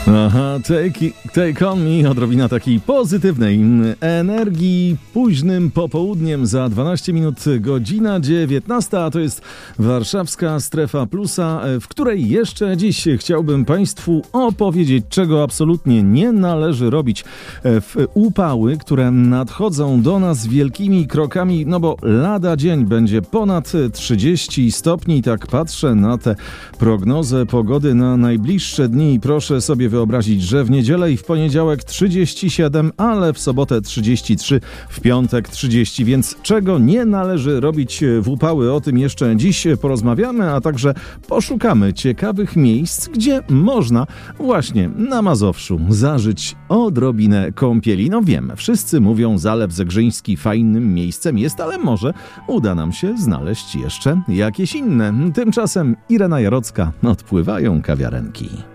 Aha, take on me, odrobina takiej pozytywnej energii późnym popołudniem za 12 minut, godzina 19, a to jest warszawska strefa plusa, w której jeszcze dziś chciałbym Państwu opowiedzieć, czego absolutnie nie należy robić w upały, które nadchodzą do nas wielkimi krokami, no bo lada dzień będzie ponad 30 stopni, tak patrzę na tę prognozę pogody na najbliższe dni i proszę sobie wyobrazić, że w niedzielę i w poniedziałek 37, ale w sobotę 33, w piątek 30, więc czego nie należy robić w upały, o tym jeszcze dziś porozmawiamy, a także poszukamy ciekawych miejsc, gdzie można właśnie na Mazowszu zażyć odrobinę kąpieli. No wiem, wszyscy mówią, Zalew Zegrzyński fajnym miejscem jest, ale może uda nam się znaleźć jeszcze jakieś inne. Tymczasem Irena Jarocka, odpływają kawiarenki.